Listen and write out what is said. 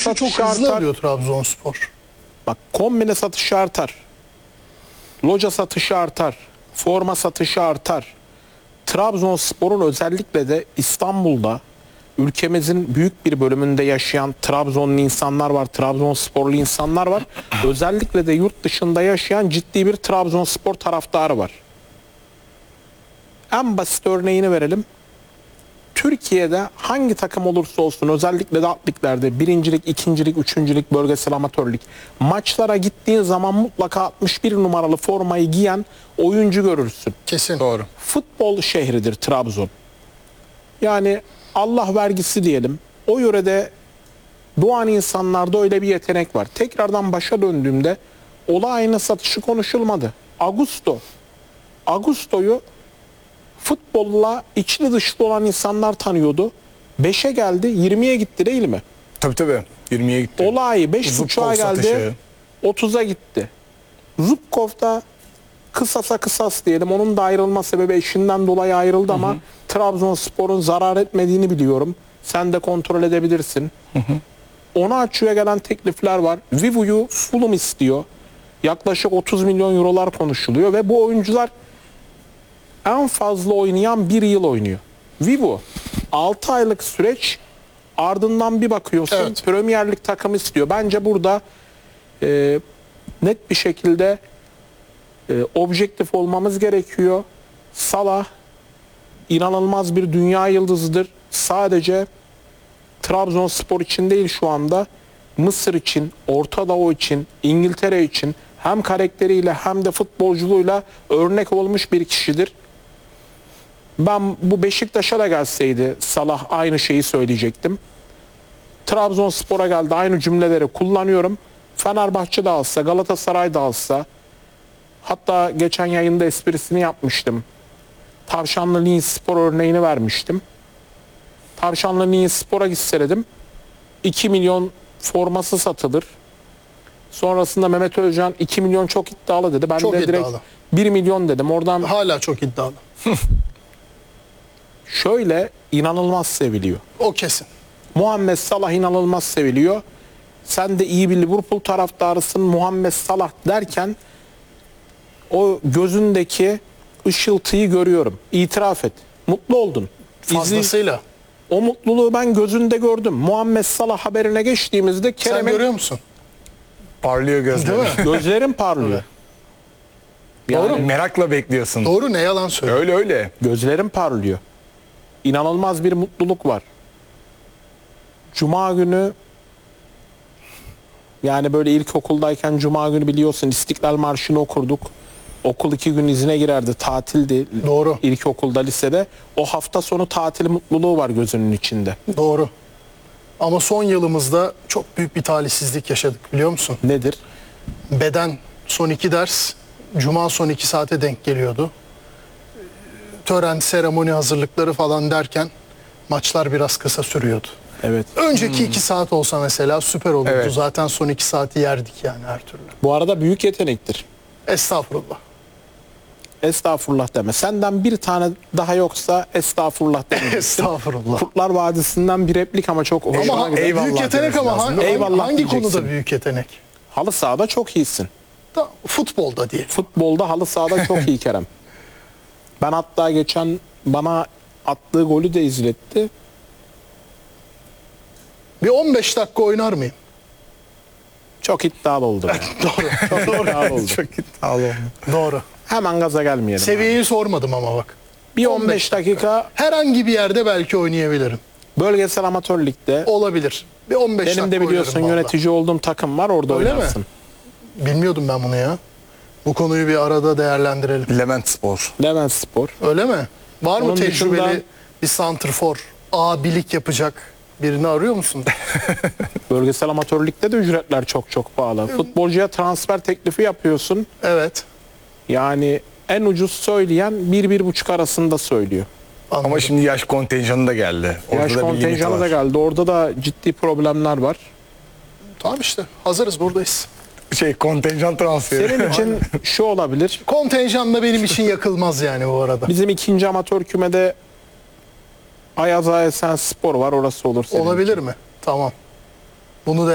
çok satışı hızlı artar. alıyor Trabzonspor. Bak, kombine satışı artar. Loca satışı artar. Forma satışı artar. Trabzonspor'un özellikle de İstanbul'da, ülkemizin büyük bir bölümünde yaşayan Trabzonlu insanlar var, Trabzonsporlu insanlar var. Özellikle de yurt dışında yaşayan ciddi bir Trabzonspor taraftarı var. En basit örneğini verelim. Türkiye'de hangi takım olursa olsun, özellikle de alt liglerde, birincilik, ikincilik, üçüncülük, bölgesel amatörlük, maçlara gittiğin zaman mutlaka 61 numaralı formayı giyen oyuncu görürsün. Kesin. Doğru. Futbol şehridir Trabzon. Yani Allah vergisi diyelim. O yörede doğan insanlarda öyle bir yetenek var. Tekrardan başa döndüğümde olayın satışı konuşulmadı. Augusto'yu futbolla içli dışlı olan insanlar tanıyordu. 5'e geldi, 20'ye gitti değil mi? Tabii. 20'ye gitti. Olay 5.5'a Zubkov geldi, satışı. 30'a gitti. Zubkov da kısasa kısas diyelim. Onun da ayrılma sebebi eşinden dolayı ayrıldı ama Trabzonspor'un zarar etmediğini biliyorum. Sen de kontrol edebilirsin. Ona açığa gelen teklifler var. Vivu'yu Fulham istiyor. Yaklaşık 30 milyon eurolar konuşuluyor ve bu oyuncular en fazla oynayan bir yıl oynuyor. Vivu 6 aylık süreç, ardından bir bakıyorsun Evet. Premier Lig takımı istiyor. Bence burada net bir şekilde objektif olmamız gerekiyor. Salah inanılmaz bir dünya yıldızıdır. Sadece Trabzonspor için değil şu anda, Mısır için, Orta Doğu için, İngiltere için hem karakteriyle hem de futbolculuğuyla örnek olmuş bir kişidir. Ben bu Beşiktaş'a da gelseydi Salah aynı şeyi söyleyecektim. Trabzonspor'a geldi, aynı cümleleri kullanıyorum. Fenerbahçe'de alsa, Galatasaray'da alsa, hatta geçen yayında esprisini yapmıştım. Tavşanlı Linspor örneğini vermiştim. Tavşanlı Linspor'a gitse dedim, 2 milyon forması satılır. Sonrasında Mehmet Özcan 2 milyon çok iddialı dedi. Ben Çok de direkt iddialı. 1 milyon dedim. Oradan Hala çok iddialı. şöyle inanılmaz seviliyor. O kesin. Muhammed Salah inanılmaz seviliyor. Sen de iyi bir Liverpool taraftarısın. Muhammed Salah derken o gözündeki ışıltıyı görüyorum. İtiraf et. Mutlu oldun. Fazlasıyla. O mutluluğu ben gözünde gördüm. Muhammed Salah haberine geçtiğimizde Sen Kerem'in görüyor musun? Parlıyor gözleri. Değil mi? gözlerim parlıyor. Doğru. Merakla bekliyorsun. Doğru, ne yalan söylüyor. Öyle. Gözlerim parlıyor. İnanılmaz bir mutluluk var. Cuma günü, yani böyle ilkokuldayken Cuma günü biliyorsun İstiklal Marşı'nı okurduk. Okul 2 gün izine girerdi. Tatildi. Doğru. İlkokulda, lisede. O hafta sonu tatil mutluluğu var gözünün içinde. Doğru. Ama son yılımızda çok büyük bir talihsizlik yaşadık, biliyor musun? Nedir? Beden son 2 ders Cuma son 2 saate denk geliyordu. Tören, seremoni hazırlıkları falan derken maçlar biraz kısa sürüyordu. Evet. Önceki 2 saat olsa mesela süper olurdu. Evet. Zaten son 2 saati yerdik yani her türlü. Bu arada büyük yetenektir. Estağfurullah. Estağfurullah deme. Senden bir tane daha yoksa estağfurullah deme. Estağfurullah. Kurtlar Vadisi'nden bir replik ama çok hoşuma Ama gider. eyvallah büyük yetenek demesi ama lazım. Eyvallah hangi diyeceksin. konuda büyük yetenek? Halı sahada çok iyisin. Futbolda diye. Futbolda, halı sahada çok iyi Kerem. Ben hatta geçen bana attığı golü de izletti. Bir 15 dakika oynar mıyım? Çok iddialı oldu. Doğru. Çok iddialı oldu. Çok iddialı oldu. Doğru. Hemen gaza gelmeyelim. Seviyeyi sormadım ama bak. Bir 15 dakika Herhangi bir yerde belki oynayabilirim. bölgesel amatör ligde. Olabilir. Bir 15 dakika Benim de biliyorsun oynarım vallahi. yönetici olduğum takım var, orada Öyle mi? oynarsın. Bilmiyordum ben bunu ya. Bu konuyu bir arada değerlendirelim. Levent Spor. Levent Spor. Öyle mi? Var mı Onun tecrübeli dışında- bir santrfor, abilik yapacak birini arıyor musun? Bölgesel amatör ligde de ücretler çok çok pahalı. Futbolcuya transfer teklifi yapıyorsun. Evet. Yani en ucuz söyleyen 1-1,5 arasında söylüyor. Anladım. Ama şimdi yaş kontenjanı da geldi. Orada Yaş da bir limiti kontenjanı var. da geldi. Orada da ciddi problemler var. Tamam işte. Hazırız, buradayız. Kontenjan transferi. Senin için şu olabilir. Kontenjan da benim için yakılmaz yani bu arada. Bizim ikinci amatör kümede Ayaz Ayesen Spor var. Orası olur senin için. Olabilir mi? Tamam. Bunu da